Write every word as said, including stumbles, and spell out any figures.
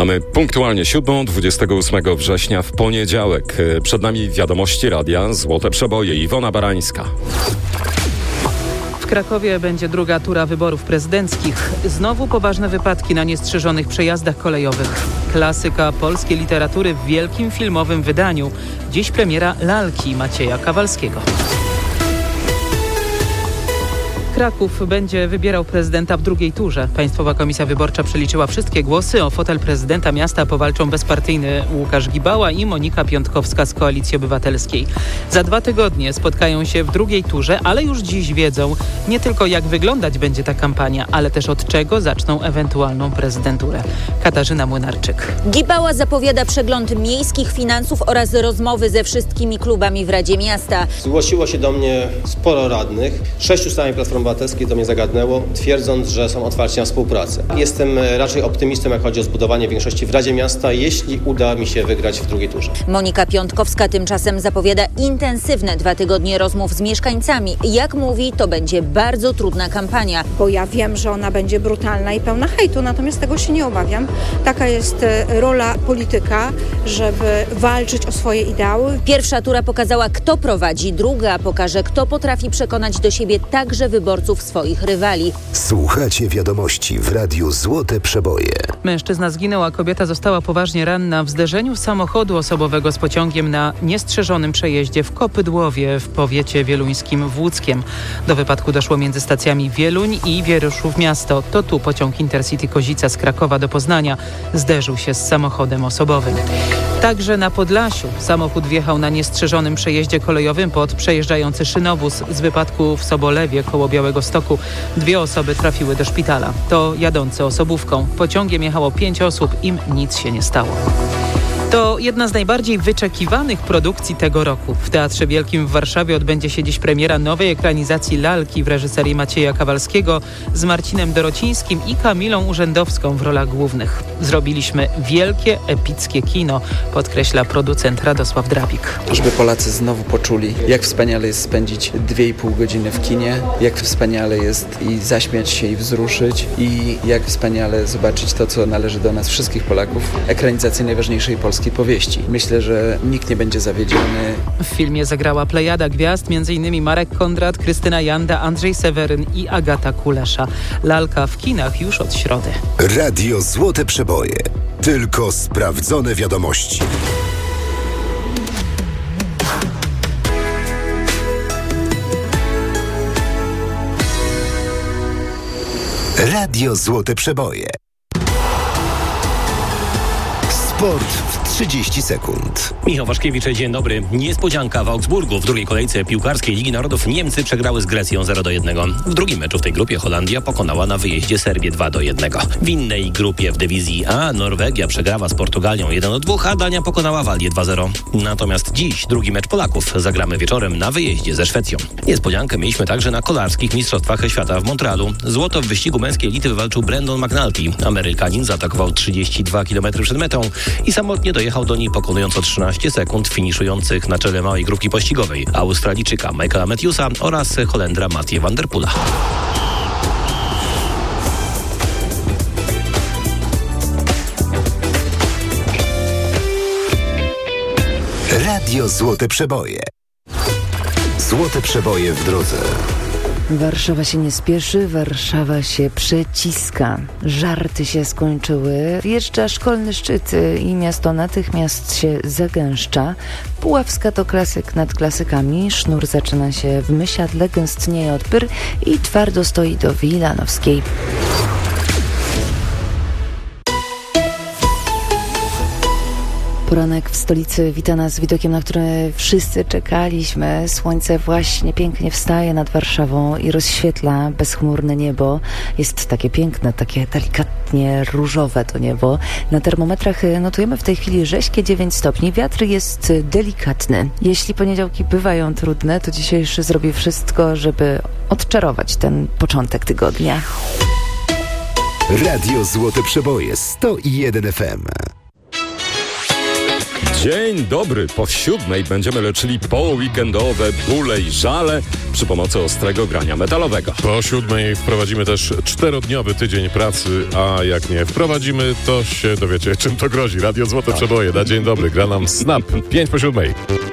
Mamy punktualnie siódmą, dwudziestego ósmego września w poniedziałek. Przed nami wiadomości radia Złote Przeboje. Iwona Barańska. W Krakowie będzie druga tura wyborów prezydenckich. Znowu poważne wypadki na niestrzeżonych przejazdach kolejowych. Klasyka polskiej literatury w wielkim filmowym wydaniu. Dziś premiera Lalki Macieja Kawalskiego. Kraków będzie wybierał prezydenta w drugiej turze. Państwowa Komisja Wyborcza przeliczyła wszystkie głosy. O fotel prezydenta miasta powalczą bezpartyjny Łukasz Gibała i Monika Piątkowska z Koalicji Obywatelskiej. Za dwa tygodnie spotkają się w drugiej turze, ale już dziś wiedzą nie tylko jak wyglądać będzie ta kampania, ale też od czego zaczną ewentualną prezydenturę. Katarzyna Młynarczyk. Gibała zapowiada przegląd miejskich finansów oraz rozmowy ze wszystkimi klubami w Radzie Miasta. Zgłosiło się do mnie sporo radnych. Sześciu z samej Platformy Obywatelskiej do mnie zagadnęło, twierdząc, że są otwarci na współpracę. Jestem raczej optymistą, jak chodzi o zbudowanie większości w Radzie Miasta, jeśli uda mi się wygrać w drugiej turze. Monika Piątkowska tymczasem zapowiada intensywne dwa tygodnie rozmów z mieszkańcami. Jak mówi, to będzie bardzo trudna kampania. Bo ja wiem, że ona będzie brutalna i pełna hejtu, natomiast tego się nie obawiam. Taka jest rola polityka, żeby walczyć o swoje ideały. Pierwsza tura pokazała, kto prowadzi, druga pokaże, kto potrafi przekonać do siebie także wyborców swoich rywali. Słuchacie wiadomości w Radiu Złote Przeboje. Mężczyzna zginął, a kobieta została poważnie ranna w zderzeniu samochodu osobowego z pociągiem na niestrzeżonym przejeździe w Kopydłowie w powiecie wieluńskim w Łódzkiem. Do wypadku doszło między stacjami Wieluń i Wieruszów Miasto. To tu pociąg Intercity Kozica z Krakowa do Poznania zderzył się z samochodem osobowym. Także na Podlasiu samochód wjechał na niestrzeżonym przejeździe kolejowym pod przejeżdżający szynobus. Z wypadku w Sobolewie koło Białegostoku dwie osoby trafiły do szpitala. To jadący osobówką. Pociągiem jechało pięć osób, im nic się nie stało. To jedna z najbardziej wyczekiwanych produkcji tego roku. W Teatrze Wielkim w Warszawie odbędzie się dziś premiera nowej ekranizacji Lalki w reżyserii Macieja Kawalskiego z Marcinem Dorocińskim i Kamilą Urzędowską w rolach głównych. Zrobiliśmy wielkie, epickie kino, podkreśla producent Radosław Drabik. Żeby Polacy znowu poczuli, jak wspaniale jest spędzić dwie i pół godziny w kinie, jak wspaniale jest i zaśmiać się i wzruszyć i jak wspaniale zobaczyć to, co należy do nas wszystkich Polaków. Ekranizację najważniejszej polskiej powieści. Myślę, że nikt nie będzie zawiedziony. W filmie zagrała plejada gwiazd, m.in. Marek Kondrat, Krystyna Janda, Andrzej Seweryn i Agata Kulesza. Lalka w kinach już od środy. Radio Złote Przeboje. Tylko sprawdzone wiadomości. Radio Złote Przeboje. Sport w trzydzieści sekund. Michał Waszkiewicz, dzień dobry. Niespodzianka w Augsburgu. W drugiej kolejce piłkarskiej Ligi Narodów Niemcy przegrały z Grecją zero do jednego. W drugim meczu w tej grupie Holandia pokonała na wyjeździe Serbię dwa do jednego. W innej grupie w dywizji A Norwegia przegrała z Portugalią jeden do dwóch, a Dania pokonała Waldię dwa zero. Natomiast dziś drugi mecz Polaków zagramy wieczorem na wyjeździe ze Szwecją. Niespodziankę mieliśmy także na kolarskich mistrzostwach świata w Montrealu. Złoto w wyścigu męskiej elity wywalczył Brandon McNulty. Amerykanin zaatakował trzydzieści dwa kilometry przed metą i samotnie dojechał do niej, pokonując o trzynaście sekund finiszujących na czele małej grupki pościgowej Australijczyka Michaela Matthewsa oraz Holendra Mathieu van der Poela. Radio Złote Przeboje. Złote Przeboje w drodze. Warszawa się nie spieszy, Warszawa się przeciska. Żarty się skończyły, wjeżdża szkolny szczyt i miasto natychmiast się zagęszcza. Puławska to klasyk nad klasykami, sznur zaczyna się w Mysiadle, gęstnieje od Pyr i twardo stoi do Wilanowskiej. Poranek w stolicy wita nas widokiem, na który wszyscy czekaliśmy. Słońce właśnie pięknie wstaje nad Warszawą i rozświetla bezchmurne niebo. Jest takie piękne, takie delikatnie różowe to niebo. Na termometrach notujemy w tej chwili rześkie dziewięć stopni. Wiatr jest delikatny. Jeśli poniedziałki bywają trudne, to dzisiejszy zrobi wszystko, żeby odczarować ten początek tygodnia. Radio Złote Przeboje sto jeden F M. Dzień dobry. Po siódmej będziemy leczyli poweekendowe bóle i żale przy pomocy ostrego grania metalowego. Po siódmej wprowadzimy też czterodniowy tydzień pracy, a jak nie wprowadzimy, to się dowiecie, czym to grozi. Radio Złote Przeboje. Na dzień dobry gra nam Snap. Pięć po siódmej.